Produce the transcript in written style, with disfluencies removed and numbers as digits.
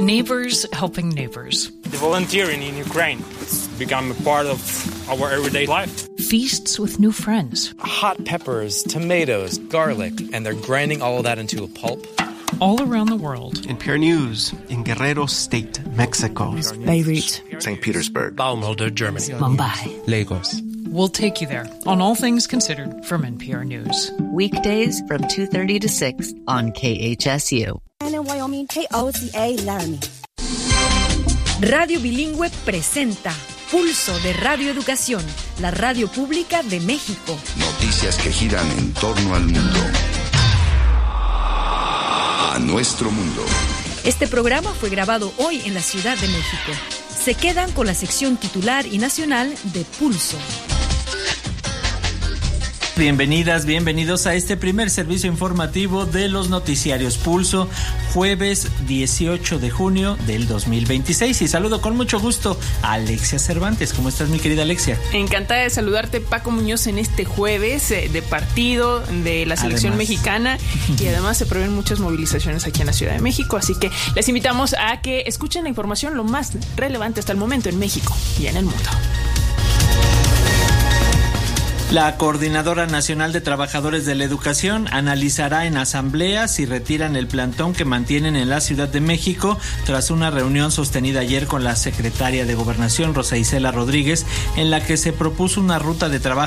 Neighbors helping neighbors. The volunteering in Ukraine has become a part of our everyday life. Feasts with new friends. Hot peppers, tomatoes, garlic, and they're grinding all of that into a pulp. All around the world. NPR News in Guerrero State, Mexico. Beirut. St. Petersburg. Baumholder, Germany. Mumbai. Lagos. We'll take you there on All Things Considered from NPR News. Weekdays from 2:30 to 6 on KHSU. En Wyoming, KOCA Laramie. Radio Bilingüe presenta Pulso de Radio Educación, la radio pública de México. Noticias que giran en torno al mundo. A nuestro mundo. Este programa fue grabado hoy en la Ciudad de México. Se quedan con la sección titular y nacional de Pulso. Bienvenidas, bienvenidos a este primer servicio informativo de los noticiarios Pulso, jueves 18 de junio del 2026. Y saludo con mucho gusto a Alexia Cervantes. ¿Cómo estás, mi querida Alexia? Encantada de saludarte, Paco Muñoz, en este jueves de partido de la selección mexicana. Y además se prevén muchas movilizaciones aquí en la Ciudad de México. Así que les invitamos a que escuchen la información lo más relevante hasta el momento en México y en el mundo. La Coordinadora Nacional de Trabajadores de la Educación analizará en asamblea si retiran el plantón que mantienen en la Ciudad de México tras una reunión sostenida ayer con la secretaria de Gobernación, Rosa Isela Rodríguez, en la que se propuso una ruta de trabajo